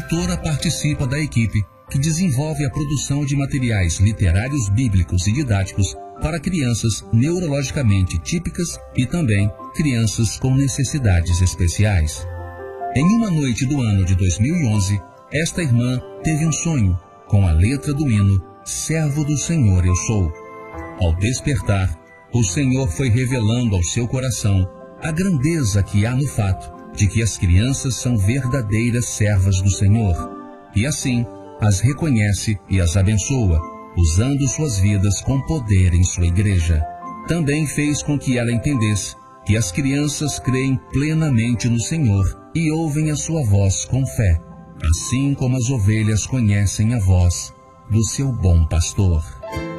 autora participa da equipe que desenvolve a produção de materiais literários bíblicos e didáticos para crianças neurologicamente típicas e também crianças com necessidades especiais. Em uma noite do ano de 2011, esta irmã teve um sonho com a letra do hino Servo do Senhor eu sou. Ao despertar, o Senhor foi revelando ao seu coração a grandeza que há no fato de que as crianças são verdadeiras servas do Senhor, e assim as reconhece e as abençoa, usando suas vidas com poder em sua igreja. Também fez com que ela entendesse que as crianças creem plenamente no Senhor e ouvem a sua voz com fé, assim como as ovelhas conhecem a voz do seu bom pastor.